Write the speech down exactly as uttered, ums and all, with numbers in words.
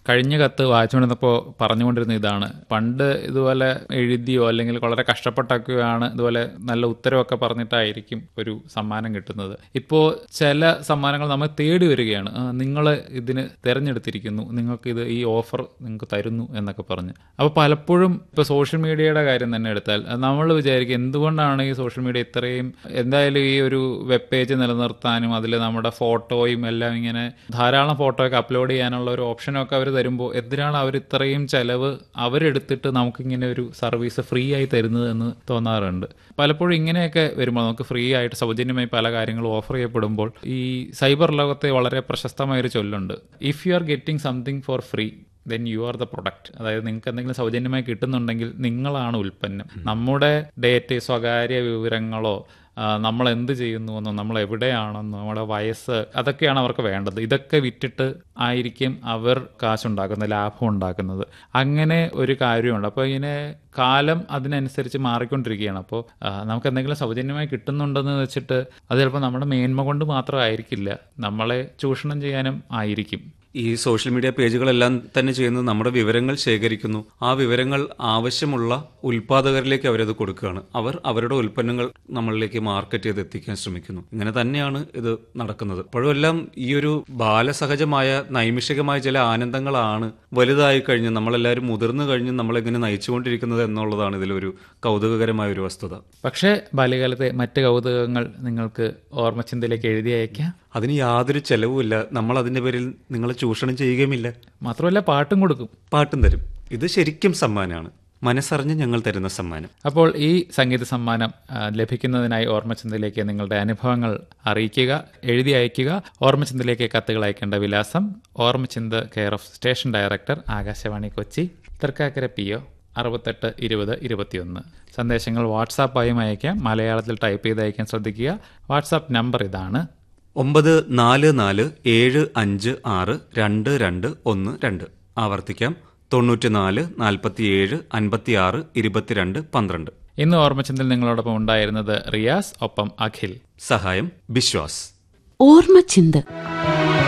കഴിഞ്ഞ കത്ത് വായിച്ചുകൊണ്ടിരുന്നപ്പോൾ പറഞ്ഞുകൊണ്ടിരുന്ന ഇതാണ്, പണ്ട് ഇതുപോലെ എഴുതിയോ അല്ലെങ്കിൽ വളരെ കഷ്ടപ്പെട്ടൊക്കെയാണ് ഇതുപോലെ നല്ല ഉത്തരവൊക്കെ പറഞ്ഞിട്ടായിരിക്കും ഒരു സമ്മാനം കിട്ടുന്നത്. ഇപ്പോൾ ചില സമ്മാനങ്ങൾ നമ്മൾ തേടി വരികയാണ്, നിങ്ങൾ ഇതിന് തിരഞ്ഞെടുത്തിരിക്കുന്നു, നിങ്ങൾക്ക് ഇത് ഈ ഓഫർ നിങ്ങൾക്ക് തരുന്നു എന്നൊക്കെ പറഞ്ഞ്. അപ്പോൾ പലപ്പോഴും ഇപ്പോൾ സോഷ്യൽ മീഡിയയുടെ കാര്യം തന്നെ എടുത്താൽ നമ്മൾ വിചാരിക്കും എന്തുകൊണ്ടാണ് ഈ സോഷ്യൽ മീഡിയ ഇത്രയും, എന്തായാലും ഈ ഒരു വെബ് പേജ് നിലനിർത്താനും അതിൽ നമ്മുടെ ഫോട്ടോയും എല്ലാം ഇങ്ങനെ ധാരാളം ഫോട്ടോ ഒക്കെ അപ്ലോഡ് ചെയ്യാനുള്ള ഒരു ഓപ്ഷനൊക്കെ അവർ തരുമ്പോൾ എന്തിനാണ് അവർ ഇത്രയും ചെലവ് അവരെടുത്തിട്ട് നമുക്കിങ്ങനെ ഒരു സർവീസ് ഫ്രീ ആയി തരുന്നത് എന്ന് തോന്നാറുണ്ട്. പലപ്പോഴും ഇങ്ങനെയൊക്കെ വരുമ്പോൾ നമുക്ക് ഫ്രീ ആയിട്ട് സൗജന്യമായി പല കാര്യങ്ങളും ഓഫർ ചെയ്യപ്പെടുമ്പോൾ ഈ സൈബർ ലോകത്തെ വളരെ പ്രശസ്തമായൊരു ചൊല്ലുണ്ട്, if you are getting something for free then you are the product. അതായത് നിങ്ങൾക്ക് എന്തെങ്കിലും സൗജന്യമായി കിട്ടുന്നുണ്ടെങ്കിൽ നിങ്ങളാണ് ഉൽപ്പന്നം. നമ്മുടെ ഡേറ്റ, സ്വകാര്യ വിവരങ്ങളോ നമ്മൾ എന്ത് ചെയ്യുന്നുവെന്നോ നമ്മൾ എവിടെയാണെന്നോ നമ്മുടെ വയസ്സ്, അതൊക്കെയാണ് അവർക്ക് വേണ്ടത്. ഇതൊക്കെ വിറ്റിട്ട് ആയിരിക്കും അവർ കാശുണ്ടാക്കുന്നത്, ലാഭം ഉണ്ടാക്കുന്നത്. അങ്ങനെ ഒരു കാര്യമുണ്ട്. അപ്പോൾ ഇങ്ങനെ കാലം അതിനനുസരിച്ച് മാറിക്കൊണ്ടിരിക്കുകയാണ്. അപ്പോൾ നമുക്ക് എന്തെങ്കിലും സൗജന്യമായി കിട്ടുന്നുണ്ടെന്ന് വെച്ചിട്ട് അത് ചിലപ്പോൾ നമ്മുടെ മേന്മ കൊണ്ട് മാത്രമായിരിക്കില്ല, നമ്മളെ ചൂഷണം ചെയ്യാനും ആയിരിക്കും. ഈ സോഷ്യൽ മീഡിയ പേജുകളെല്ലാം തന്നെ ചെയ്യുന്നത് നമ്മുടെ വിവരങ്ങൾ ശേഖരിക്കുന്നു. ആ വിവരങ്ങൾ ആവശ്യമുള്ള ഉൽപ്പാദകരിലേക്ക് അവരത് കൊടുക്കുകയാണ്. അവർ അവരുടെ ഉൽപ്പന്നങ്ങൾ നമ്മളിലേക്ക് മാർക്കറ്റ് ചെയ്ത് എത്തിക്കാൻ ശ്രമിക്കുന്നു. ഇങ്ങനെ തന്നെയാണ് ഇത് നടക്കുന്നത്. അപ്പോഴെല്ലാം ഈ ഒരു ബാലസഹജമായ നൈമിഷികമായ ചില ആനന്ദങ്ങളാണ് വലുതായി കഴിഞ്ഞ് നമ്മളെല്ലാവരും മുതിർന്നു കഴിഞ്ഞ് നമ്മളെങ്ങനെ നയിച്ചുകൊണ്ടിരിക്കുന്നത് എന്നുള്ളതാണ് ഇതിലൊരു കൗതുകകരമായ ഒരു വസ്തുത. പക്ഷേ ബാല്യകാലത്തെ മറ്റ് കൗതുകങ്ങൾ നിങ്ങൾക്ക് ഓർമ്മചിന്തയിലേക്ക് എഴുതി അയക്കാം. അതിന് യാതൊരു ചെലവുമില്ല. നമ്മൾ അതിന്റെ പേരിൽ നിങ്ങളെ ചൂഷണം ചെയ്യുകയുമില്ല. മാത്രമല്ല പാട്ടും കൊടുക്കും, പാട്ടും തരും. ഇത് ശരിക്കും സമ്മാനമാണ്, മനസ്സറിഞ്ഞ് ഞങ്ങൾ തരുന്ന സമ്മാനം. അപ്പോൾ ഈ സംഗീത സമ്മാനം ലഭിക്കുന്നതിനായി ഓർമ്മചിന്തയിലേക്ക് നിങ്ങളുടെ അനുഭവങ്ങൾ അറിയിക്കുക, എഴുതി അയക്കുക. ഓർമ്മചിന്തയിലേക്ക് കത്തുകൾ അയക്കേണ്ട വിലാസം ഓർമ്മചിന്ത, care of station director, Akashvani Kochi, Thrikkakara P O അറുപത്തെട്ട് ഇരുപത് ഇരുപത്തിയൊന്ന്. സന്ദേശങ്ങൾ വാട്സാപ്പായും അയക്കാം. മലയാളത്തിൽ ടൈപ്പ് ചെയ്ത് അയക്കാൻ ശ്രദ്ധിക്കുക. വാട്സാപ്പ് നമ്പർ ഇതാണ്: ഒമ്പത് നാല് നാല് ഏഴ് അഞ്ച് ആറ് രണ്ട് രണ്ട് ഒന്ന് രണ്ട്. ആവർത്തിക്കാം: തൊണ്ണൂറ്റി നാല് നാൽപ്പത്തിയേഴ് അൻപത്തിയാറ് ഇരുപത്തിരണ്ട് പന്ത്രണ്ട്. ഇന്ന് ഓർമ്മചിന്തയിൽ നിങ്ങളോടൊപ്പം ഉണ്ടായിരുന്നത് റിയാസ്, ഒപ്പം അഖിൽ. സഹായം ബിശ്വാസ്. ഓർമ്മചിന്ത.